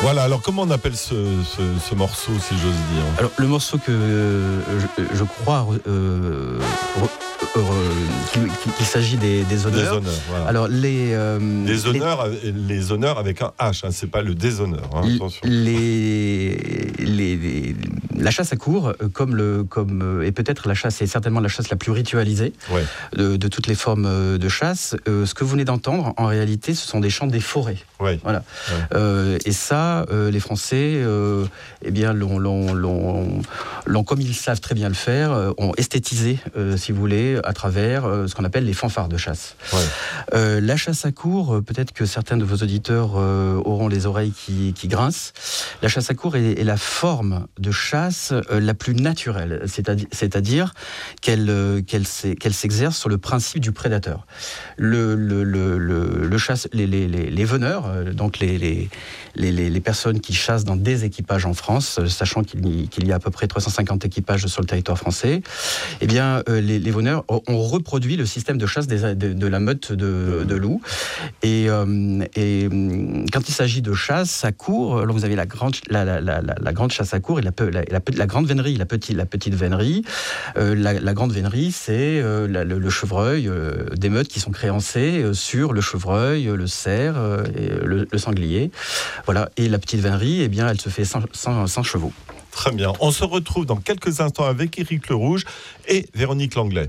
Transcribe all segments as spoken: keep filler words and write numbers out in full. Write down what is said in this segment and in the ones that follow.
Voilà, alors comment on appelle ce, ce, ce morceau, si j'ose dire ? Alors, le morceau que euh, je, je crois euh, re, euh, qu'il, qu'il s'agit des, des honneurs. Des honneurs, voilà. Alors, les, euh, les, honneurs, les... les honneurs avec un H, hein, c'est pas le déshonneur. Hein, attention. Les, les, les, la chasse à courre, comme le, comme, et peut-être la chasse, c'est certainement la chasse la plus ritualisée ouais. de, de toutes les formes de chasse. Euh, ce que vous venez d'entendre, en réalité, ce sont des chants des forêts. Ouais. Voilà. Ouais. Euh, et ça, euh, les Français, euh, eh bien, l'ont, l'ont, l'ont, l'ont, comme ils savent très bien le faire, euh, ont esthétisé, euh, si vous voulez, à travers euh, ce qu'on appelle les fanfares de chasse. Ouais. Euh, la chasse à courre, peut-être que certains de vos auditeurs euh, auront les oreilles qui, qui grincent. La chasse à courre est, est la forme de chasse euh, la plus naturelle, c'est-à-dire, c'est-à-dire qu'elle, euh, qu'elle, qu'elle s'exerce sur le principe du prédateur. Le, le, le, le, le chasse, les, les, les, les veneurs, euh, donc les, les, les, les personnes qui chassent dans des équipages en France, euh, sachant qu'il y, qu'il y a à peu près trois cent cinquante équipages sur le territoire français, eh bien, euh, les, les veneurs ont reproduit le système de chasse des, de, de la meute de, de loups. Et, euh, et quand il s'agit de chasse à courre, alors vous avez la grande, la, la, la, la grande chasse à courre et la, la, la, la grande vénerie, la petite, la petite vénerie. Euh, la, la grande vénerie, c'est euh, la, le, le chevreuil, euh, des meutes qui sont créancées euh, sur le chevreuil, le cerf, euh, et le, le sanglier. Voilà. Et la petite vénerie, eh bien, elle se fait sans, sans, sans chevaux. Très bien. On se retrouve dans quelques instants avec Éric Le Rouge et Véronique Langlais.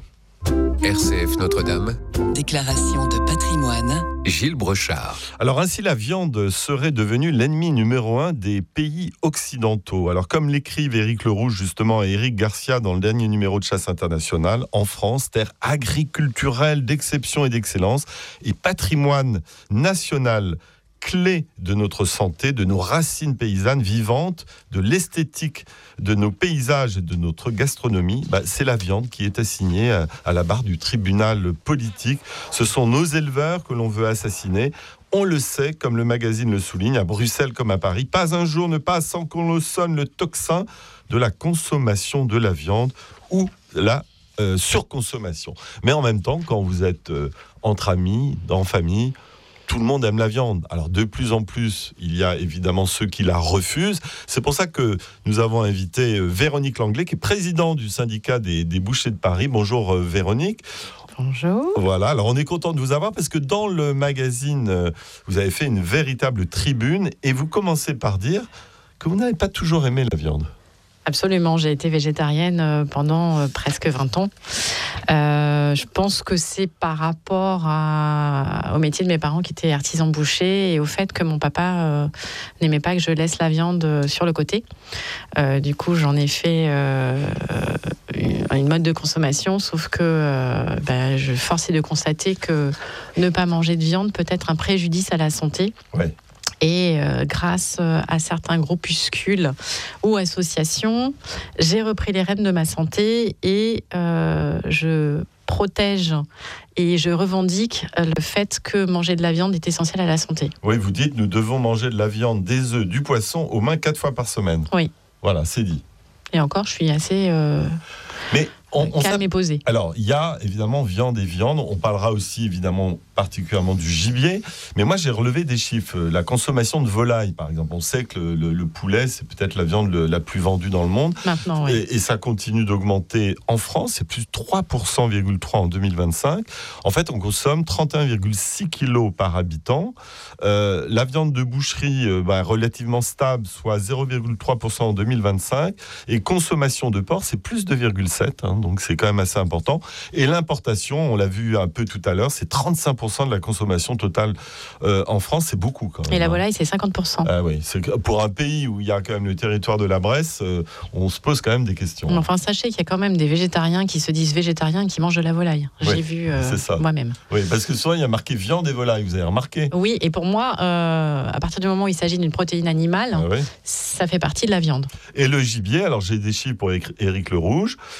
R C F Notre-Dame. Déclaration de patrimoine. Gilles Brochard. Alors ainsi, la viande serait devenue l'ennemi numéro un des pays occidentaux. Alors comme l'écrivent Éric Le Rouge justement et Éric Garcia dans le dernier numéro de Chasse Internationale, en France, terre agriculturelle d'exception et d'excellence et patrimoine national clé de notre santé, de nos racines paysannes vivantes, de l'esthétique de nos paysages et de notre gastronomie, bah, c'est la viande qui est assignée à, à la barre du tribunal politique. Ce sont nos éleveurs que l'on veut assassiner. On le sait, comme le magazine le souligne, à Bruxelles comme à Paris, pas un jour ne passe sans qu'on le sonne le tocsin de la consommation de la viande ou la euh, surconsommation. Mais en même temps, quand vous êtes euh, entre amis, en famille, tout le monde aime la viande. Alors, de plus en plus, il y a évidemment ceux qui la refusent. C'est pour ça que nous avons invité Véronique Langlais, qui est présidente du syndicat des, des bouchers de Paris. Bonjour euh, Véronique. Bonjour. Voilà, alors on est content de vous avoir parce que dans le magazine, euh, vous avez fait une véritable tribune et vous commencez par dire que vous n'avez pas toujours aimé la viande. Absolument, j'ai été végétarienne pendant presque vingt ans. Euh, je pense que c'est par rapport à, au métier de mes parents qui étaient artisans bouchers et au fait que mon papa euh, n'aimait pas que je laisse la viande sur le côté. Euh, du coup, j'en ai fait euh, une mode de consommation, sauf que euh, ben, je force est de constater que ne pas manger de viande peut être un préjudice à la santé. Ouais. Et euh, grâce à certains groupuscules ou associations, j'ai repris les rênes de ma santé et euh, je protège et je revendique le fait que manger de la viande est essentiel à la santé. Oui, vous dites nous devons manger de la viande, des œufs, du poisson au moins quatre fois par semaine. Oui. Voilà, c'est dit. Et encore, je suis assez... Euh... Mais on, on calme et posé. Alors, il y a évidemment viande et viande. On parlera aussi évidemment particulièrement du gibier. Mais moi, j'ai relevé des chiffres. La consommation de volaille, par exemple. On sait que le, le, le poulet, c'est peut-être la viande le, la plus vendue dans le monde. Maintenant, oui. Et, et ça continue d'augmenter en France. C'est plus trois pour cent virgule trois en deux mille vingt-cinq. En fait, on consomme trente et un virgule six kilos par habitant. Euh, la viande de boucherie, euh, bah, relativement stable, soit zéro virgule trois pour cent en deux mille vingt-cinq. Et consommation de porc, c'est plus deux virgule sept. Hein, donc, c'est quand même assez important. Et l'importation, on l'a vu un peu tout à l'heure, c'est trente-cinq pour cent de la consommation totale euh, en France. C'est beaucoup quand même. Et la volaille, c'est cinquante pour cent. Ah oui, c'est que pour un pays où il y a quand même le territoire de la Bresse, euh, on se pose quand même des questions. Enfin, sachez qu'il y a quand même des végétariens qui se disent végétariens et qui mangent de la volaille. J'ai oui, vu euh, moi-même. Oui, parce que souvent, il y a marqué viande et volaille, vous avez remarqué ? Oui, et pour moi, euh, à partir du moment où il s'agit d'une protéine animale, ah oui. ça fait partie de la viande. Et le gibier, alors j'ai des chiffres pour Éric Le Rouge, près de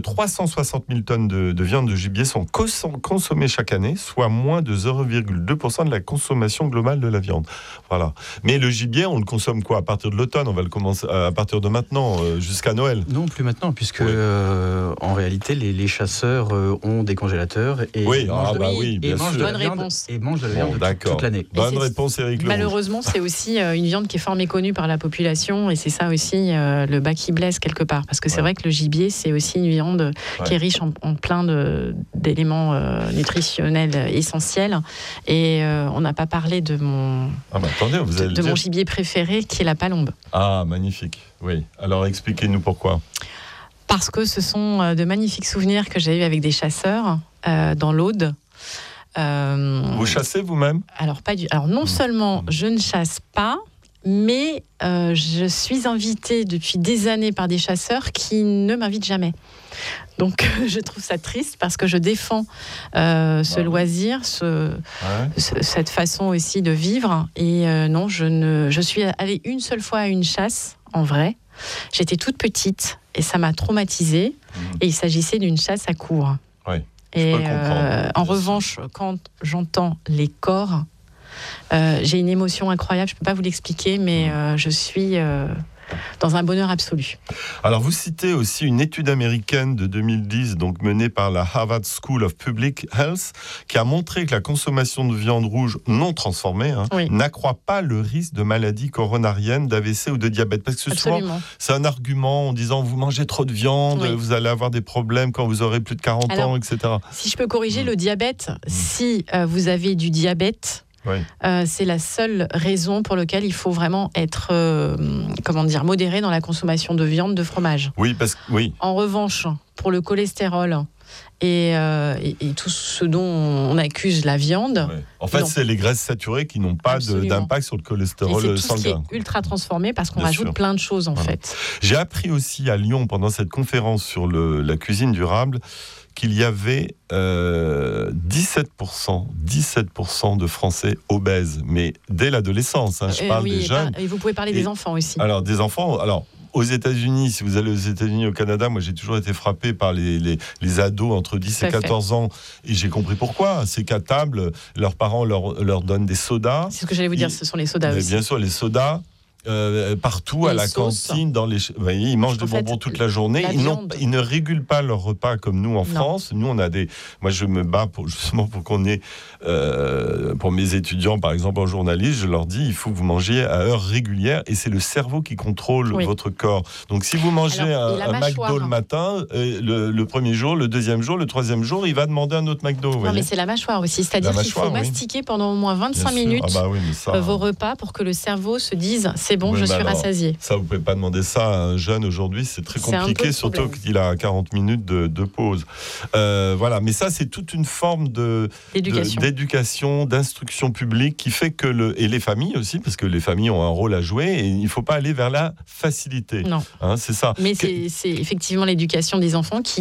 trois cent soixante mille tonnes de, de viande de gibier sont cons- consommées chaque année, soit moins de zéro virgule deux pour cent de la consommation globale de la viande. Voilà. Mais le gibier, on le consomme quoi ? À partir de l'automne, on va le commencer à partir de maintenant, euh, jusqu'à Noël. Non, plus maintenant, puisque Oui. euh, en réalité, les, les chasseurs euh, ont des congélateurs et Oui, mangent, ah de, bah Oui, oui, et bien mangent sûr. de la Bonne viande, réponse. et mangent de la Bon, viande toute, d'accord. toute l'année. Bonne Et c'est- réponse, Éric Leroux. Malheureusement, c'est aussi euh, une viande qui est fort méconnue par la population et c'est ça aussi euh, le bas qui blesse quelque part. Parce que c'est Ouais. vrai que le gibier, c'est aussi une viande Ouais. qui est riche en, en plein de, d'éléments euh, nutritionnels essentiels. Et euh, on n'a pas parlé de mon, Ah bah attendez, vous de, allez le de mon dire. gibier préféré qui est la palombe. Ah, magnifique. Oui. Alors expliquez-nous pourquoi. Parce que ce sont euh, de magnifiques souvenirs que j'ai eus avec des chasseurs euh, dans l'Aude. Euh, Vous chassez vous-même ? Alors, pas du... Alors non Mmh. seulement je ne chasse pas, mais euh, je suis invitée depuis des années par des chasseurs qui ne m'invitent jamais. Donc je trouve ça triste parce que je défends euh, ce Bah oui. loisir, ce, Ouais. ce- cette façon aussi de vivre. Et euh, non, je, ne, je suis allée une seule fois à une chasse, en vrai. J'étais toute petite et ça m'a traumatisée. Mmh. Et il s'agissait d'une chasse à courre. Ouais. Et peux comprendre, euh, en bien sûr. revanche, quand j'entends les corps, euh, j'ai une émotion incroyable. Je ne peux pas vous l'expliquer, mais euh, je suis euh, dans un bonheur absolu. Alors, vous citez aussi une étude américaine de deux mille dix, donc menée par la Harvard School of Public Health, qui a montré que la consommation de viande rouge non transformée hein, Oui. n'accroît pas le risque de maladies coronariennes, d'A V C ou de diabète. Parce que souvent, Absolument. c'est un argument en disant vous mangez trop de viande, Oui. vous allez avoir des problèmes quand vous aurez plus de quarante Alors, ans, et cetera. Si je peux corriger Mm. le diabète, si euh, vous avez du diabète, Oui. euh, c'est la seule raison pour laquelle il faut vraiment être, euh, comment dire, modéré dans la consommation de viande, de fromage. Oui, parce que oui. En revanche, pour le cholestérol et, euh, et, et tout ce dont on accuse la viande, Ouais. En fait, Non. c'est les graisses saturées qui n'ont pas de- Absolument. d'impact sur le et cholestérol c'est tout ce qui est sanguin. ultra transformé parce qu'on Bien rajoute sûr. plein de choses en Voilà. fait. J'ai appris aussi à Lyon, pendant cette conférence sur le- la cuisine durable, qu'il y avait euh, dix-sept pour cent, dix-sept pour cent de Français obèses, mais dès l'adolescence, hein, je Euh, parle oui, des et, par- jeunes. et vous pouvez parler Et- des enfants aussi. Alors, des enfants, alors... Aux États-Unis, si vous allez aux États-Unis, au Canada, moi j'ai toujours été frappé par les, les, les ados entre dix Tout à et fait. quatorze ans. Et j'ai compris pourquoi. C'est qu'à table, leurs parents leur, leur donnent des sodas. C'est ce que j'allais vous dire, il- ce sont les sodas Mais aussi. bien sûr, les sodas. euh, partout, à Les la sauces. cantine, dans les. Vous voyez, ils mangent En des fait, bonbons toute la journée. la Ils, n'ont- viande. ils ne régulent pas leur repas comme nous en France. Nous, on a des. Moi, je me bats pour, justement pour qu'on ait. euh, pour mes étudiants, par exemple, en journalisme, je leur dis il faut que vous mangiez à heure régulière et c'est le cerveau qui contrôle Oui. votre corps. Donc, si vous mangez Alors, et la un, un mâchoire. McDo le matin, euh, le, le premier jour, le deuxième jour, le troisième jour, il va demander un autre McDo. vous Non, voyez. mais c'est la mâchoire aussi. C'est-à-dire La qu'il faut mâchoire, oui. mastiquer pendant au moins Bien vingt-cinq sûr. minutes Ah bah oui, mais ça, euh, vos repas pour que le cerveau se dise c'est bon, Oui, je mais suis alors, rassasié. Ça, vous pouvez pas demander ça à un jeune aujourd'hui, c'est très C'est un peu compliqué, le surtout problème. qu'il a quarante minutes de, de pause. Euh, voilà, mais ça, c'est toute une forme de, de- L'éducation. d'éducation, d'instruction publique qui fait que le et les familles aussi, parce que les familles ont un rôle à jouer et il faut pas aller vers la facilité. Non. Hein, c'est ça. Mais Que- c'est c'est effectivement l'éducation des enfants qui